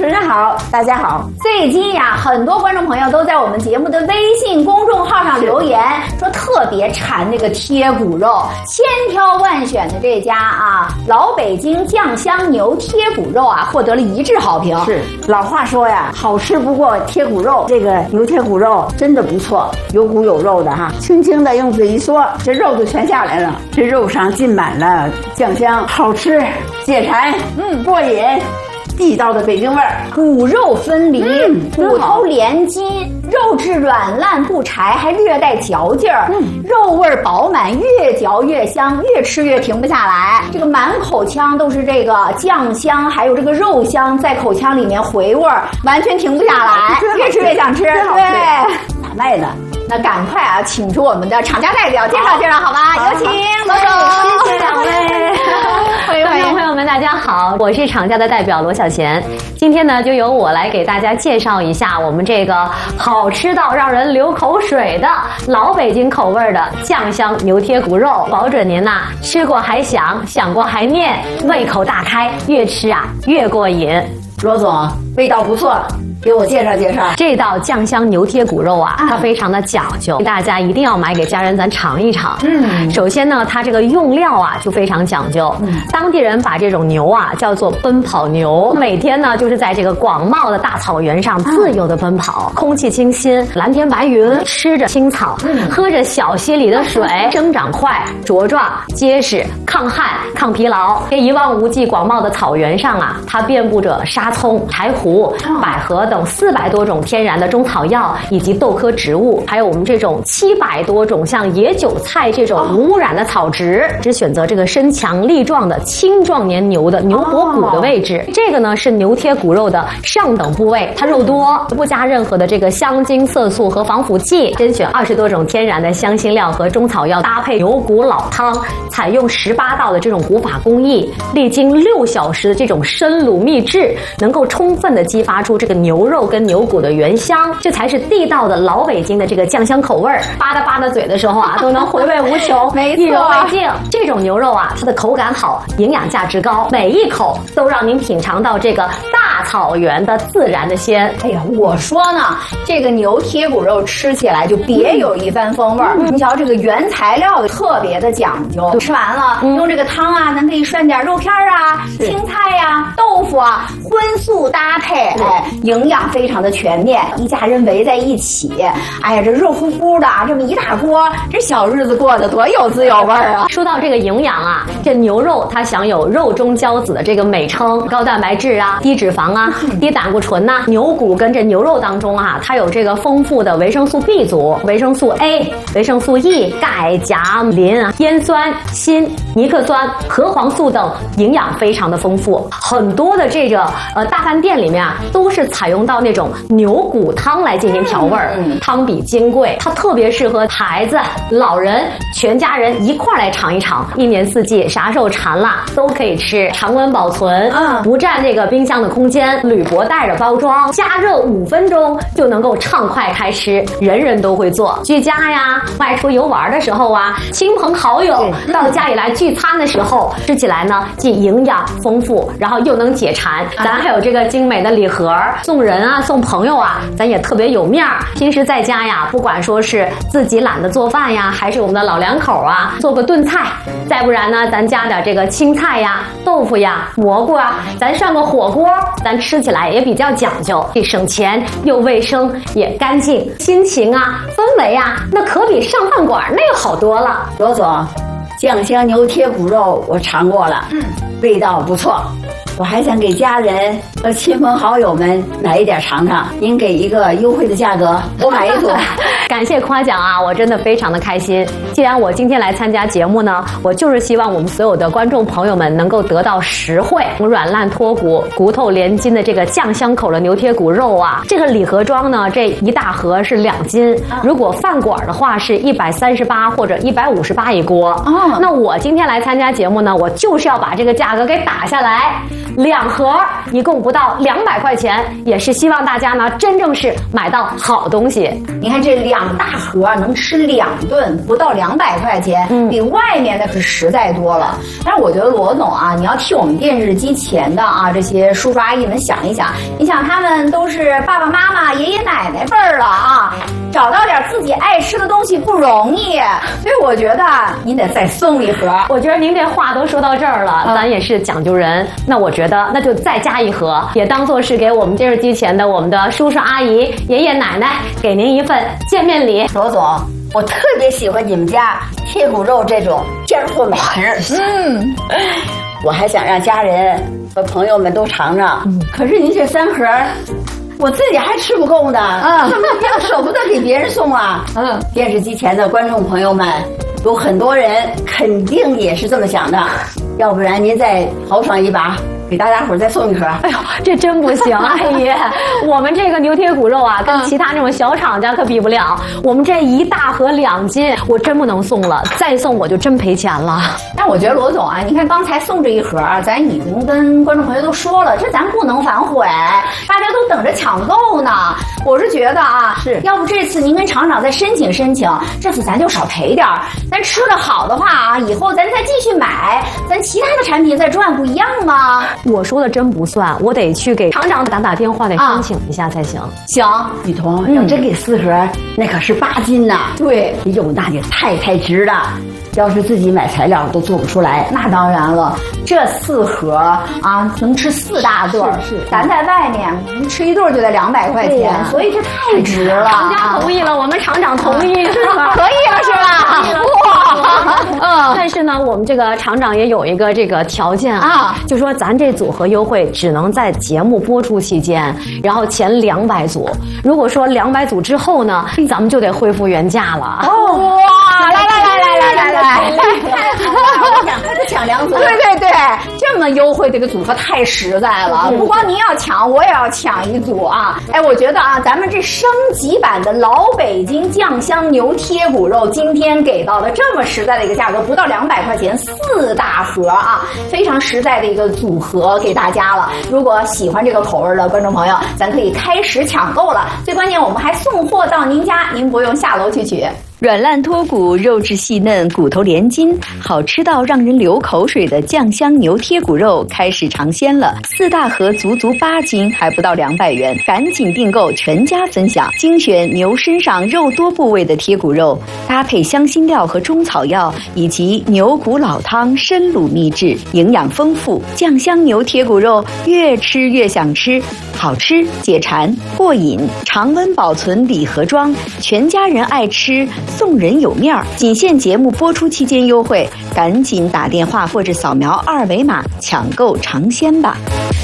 持人好，大家好。 最近呀，很多观众朋友都在我们节目的微信公众号上留言，说特别馋这个贴骨肉，千挑万选的这家啊，老北京酱香牛贴骨肉啊，获得了一致好评。 是，老话说呀，好吃不过贴骨肉。这个牛贴骨肉真的不错，有骨有肉的哈，轻轻的用嘴一嗦，这肉就全下来了。这肉上浸满了酱香，好吃解馋，过瘾。地道的北京味儿， 骨肉分离，骨头连筋，肉质软烂不柴，还略带嚼劲儿，肉味饱满，越嚼越香，越吃越停不下来。这个满口腔都是这个酱香，还有这个肉香在口腔里面回味儿，完全停不下来，越吃越想吃。对， 哪卖的？ 那赶快啊，请出我们的厂家代表介绍介绍，好吧？有请罗总。 谢谢两位。观众朋友们，大家好，我是厂家的代表罗小贤。今天呢，就由我来给大家介绍一下我们这个好吃到让人流口水的老北京口味的酱香牛贴骨肉，保准您呐吃过还想，想过还念，胃口大开，越吃啊越过瘾。 罗总，味道不错。给我介绍介绍这道酱香牛贴骨肉啊，它非常的讲究，大家一定要买给家人咱尝一尝。首先呢，它这个用料啊就非常讲究。当地人把这种牛啊叫做奔跑牛，每天呢就是在这个广袤的大草原上自由的奔跑，空气清新，蓝天白云，吃着青草，喝着小溪里的水，生长快，茁壮结实，抗旱抗疲劳。这一望无际广袤的草原上啊，它遍布着沙葱、柴胡、百合等400多种天然的中草药以及豆科植物，还有我们这种700多种像野韭菜这种无污染的草植，只选择这个身强力壮的青壮年牛的牛脖骨的位置。这个呢是牛贴骨肉的上等部位，它肉多，不加任何的这个香精、色素和防腐剂，甄选20多种天然的香辛料和中草药，搭配牛骨老汤，采用18道的这种古法工艺，历经6小时的这种深卤秘制，能够充分的激发出这个牛肉跟牛骨的原香，这才是地道的老北京的这个酱香口味儿。吧嗒吧嗒嘴的时候啊，都能回味无穷，意犹未尽。这种牛肉啊，它的口感好，营养价值高，每一口都让您品尝到这个大草原的自然的鲜。 哎呀，我说呢，这个牛贴骨肉吃起来就别有一番风味儿。你瞧这个原材料特别的讲究，吃完了用这个汤啊，咱可以涮点肉片啊、青菜呀、豆腐啊，荤素搭配，哎，营养非常的全面。一家人围在一起，哎呀，这热乎乎的这么一大锅，这小日子过得多有滋有味啊！ 说到这个营养啊，这牛肉它享有肉中骄子的这个美称，高蛋白质啊、低脂肪啊、低胆固醇呐。牛骨跟这牛肉当中啊，它有这个丰富的维生素 B 族、维生素 A、维生素 E、钙、钾、磷、烟酸、锌、尼克酸、核黄素等营养非常的丰富。很多的这个大饭店里面啊，都是采用到那种牛骨汤来进行调味儿，汤比金贵，它特别适合孩子、老人、全家人一块来尝一尝。一年四季啥时候馋了都可以吃，常温保存，不占这个冰箱的空间，铝箔袋着包装，加热5分钟就能够畅快开吃，人人都会做。居家呀，外出游玩的时候啊，亲朋好友到家里来聚餐的时候，吃起来呢既营养丰富，然后又能解馋。咱还有这个精美的礼盒，送人啊、送朋友啊，咱也特别有面儿。平时在家呀，不管说是自己懒得做饭呀，还是我们的老两口啊，做个炖菜，再不然呢，咱加点这个青菜呀、豆腐呀、蘑菇啊，咱涮个火锅，咱吃起来也比较讲究，既省钱又卫生也干净，心情啊、氛围啊，那可比上饭馆那个好多了。 罗总，酱香牛贴骨肉我尝过了，味道不错。我还想给家人和亲朋好友们来一点尝尝，您给一个优惠的价格，我买一组。 感谢夸奖啊，我真的非常的开心。既然我今天来参加节目呢，我就是希望我们所有的观众朋友们能够得到实惠，软烂脱骨、骨头连筋的这个酱香口的牛贴骨肉啊。这个礼盒装呢，这一大盒是2斤，如果饭馆的话是138或者158一锅。那我今天来参加节目呢，我就是要把这个价格给打下来。 2盒一共不到200块钱，也是希望大家呢真正是买到好东西。 你看这2大盒能吃2顿，不到200块钱，比外面的可实在多了。但是我觉得罗总啊，你要替我们电视机前的啊这些叔叔阿姨们想一想，你想他们都是爸爸妈妈、爷爷奶奶辈儿了啊，找到点自己爱吃的东西不容易，所以我觉得您得再送1盒。 我觉得您这话都说到这儿了，咱也是讲究人，那我觉得那就再加1盒，也当做是给我们电视机前的我们的叔叔阿姨、爷爷奶奶给您一份见面礼。 罗总，我特别喜欢你们家贴骨肉这种尖货美食。我还想让家人和朋友们都尝尝。可是您这3盒，我自己还吃不够呢。怎么也舍不得给别人送啊？电视机前的观众朋友们，有很多人肯定也是这么想的。要不然您再豪爽一把，给大家伙再送1盒。 哎呦，这真不行，阿姨，我们这个牛贴骨肉啊，跟其他那种小厂家可比不了。我们这1大盒2斤，我真不能送了，再送我就真赔钱了。 但我觉得罗总啊，你看刚才送这1盒，咱已经跟观众朋友都说了，这咱不能反悔，大家都等着抢购呢。我是觉得啊，要不这次您跟厂长再申请，这次咱就少赔点儿。咱吃的好的话啊，以后咱再继续买，咱其他的产品再赚，不一样吗？ 我说的真不算，我得去给厂长打电话，得申请一下才行。 行， 雨桐，要真给4盒，那可是8斤呐。 对， 哟，那也太值了。要是自己买材料都做不出来。 那当然了，这4盒啊，能吃4大顿。 是， 咱在外面吃1顿就得200块钱，所以这太值了。 厂家同意了，我们厂长同意是吧？ 可以了是吧？哇， 但是呢，我们这个厂长也有一个这个条件啊，就说咱这组合优惠只能在节目播出期间，然后前200组。如果说200组之后呢，咱们就得恢复原价了。 哇，来。 我想还得抢2组。 对，这么优惠，这个组合太实在了。不光您要抢，我也要抢1组啊！哎，我觉得啊，咱们这升级版的老北京酱香牛贴骨肉，今天给到的这么实在的一个价格，不到200块钱，4大盒啊，非常实在的一个组合给大家了。如果喜欢这个口味的观众朋友，咱可以开始抢购了。最关键，我们还送货到您家，您不用下楼去取。 软烂脱骨，肉质细嫩，骨头连筋，好吃到让人流口水的酱香牛贴骨肉开始尝鲜了。4大盒足8斤，还不到200元，赶紧订购，全家分享。精选牛身上肉多部位的贴骨肉，搭配香辛料和中草药，以及牛骨老汤深卤秘制，营养丰富。酱香牛贴骨肉越吃越想吃，好吃解馋过瘾，常温保存礼盒装，全家人爱吃。送人有面儿，仅限节目播出期间优惠，赶紧打电话或者扫描2维码抢购尝鲜吧。